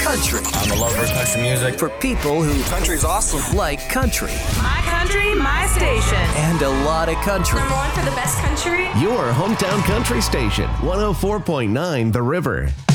country. I'm a lover of country music. For people who Country's awesome. like country. My country, my station. And a lot of country. Number one for the best country. Your hometown country station, 104.9 The River.